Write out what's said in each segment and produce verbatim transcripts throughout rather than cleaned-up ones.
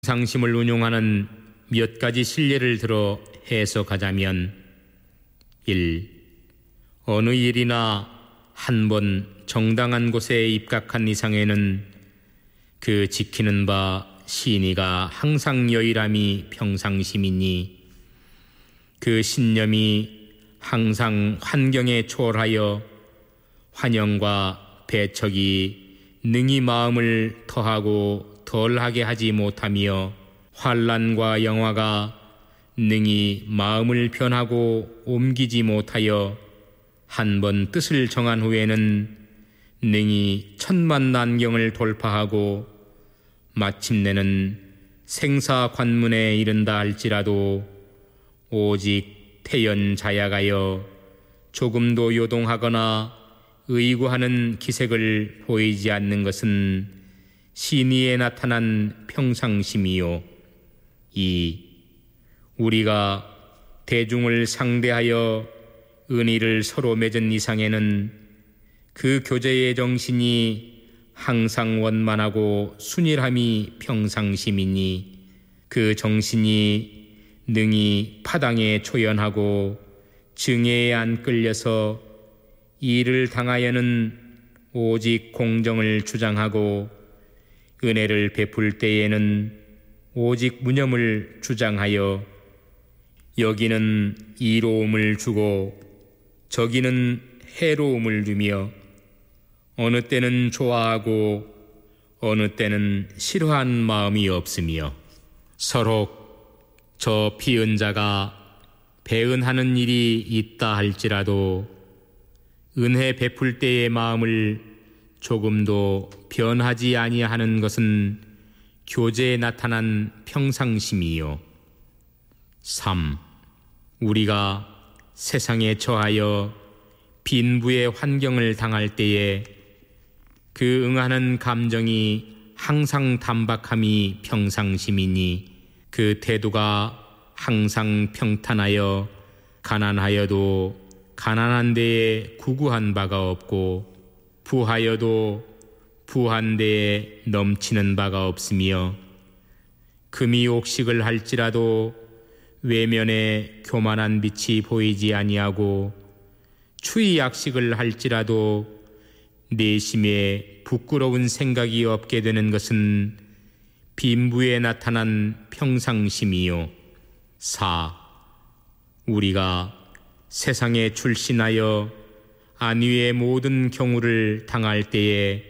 상심을 운용하는 몇 가지 실례를 들어 해석하자면 일. 어느 일이나 한 번 정당한 곳에 입각한 이상에는 그 지키는 바 신의가 항상 여일함이 평상심이니 그 신념이 항상 환경에 초월하여 환영과 배척이 능히 마음을 더하고 덜하게 하지 못하며 환난과 영화가 능히 마음을 변하고 옮기지 못하여 한 번 뜻을 정한 후에는 능히 천만난경을 돌파하고 마침내는 생사관문에 이른다 할지라도 오직 태연자약하여 조금도 요동하거나 의구하는 기색을 보이지 않는 것은 신의에 나타난 평상심이요. 이. 우리가 대중을 상대하여 은의를 서로 맺은 이상에는 그 교제의 정신이 항상 원만하고 순일함이 평상심이니 그 정신이 능히 파당에 초연하고 증애에 안 끌려서 이를 당하여는 오직 공정을 주장하고 은혜를 베풀 때에는 오직 무념을 주장하여 여기는 이로움을 주고 저기는 해로움을 주며 어느 때는 좋아하고 어느 때는 싫어한 마음이 없으며 서로 저 피은 자가 배은하는 일이 있다 할지라도 은혜 베풀 때의 마음을 조금도 변하지 아니하는 것은 교제에 나타난 평상심이요. 삼. 우리가 세상에 처하여 빈부의 환경을 당할 때에 그 응하는 감정이 항상 담박함이 평상심이니 그 태도가 항상 평탄하여 가난하여도 가난한 데에 구구한 바가 없고 부하여도 부한 데에 넘치는 바가 없으며 금이 옥식을 할지라도 외면에 교만한 빛이 보이지 아니하고 추위 약식을 할지라도 내심에 부끄러운 생각이 없게 되는 것은 빈부에 나타난 평상심이요. 사. 우리가 세상에 출신하여 안위의 모든 경우를 당할 때에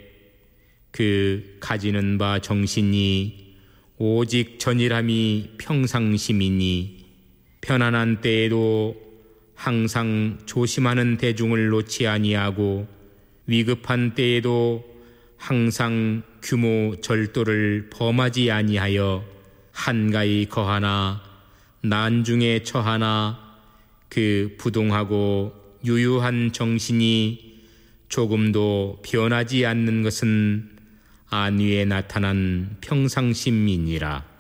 그 가지는 바 정신이 오직 전일함이 평상심이니 편안한 때에도 항상 조심하는 대중을 놓지 아니하고 위급한 때에도 항상 규모 절도를 범하지 아니하여 한가히 거하나 난중에 처하나 그 부동하고 유유한 정신이 조금도 변하지 않는 것은 안위에 나타난 평상심이니라.